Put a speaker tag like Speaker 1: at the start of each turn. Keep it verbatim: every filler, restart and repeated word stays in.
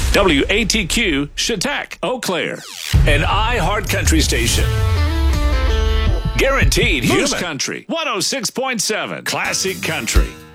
Speaker 1: W A T Q, Chautauqua, Eau Claire. An iHeart Country station. Guaranteed Moose Human Country, one oh six point seven, Classic Country.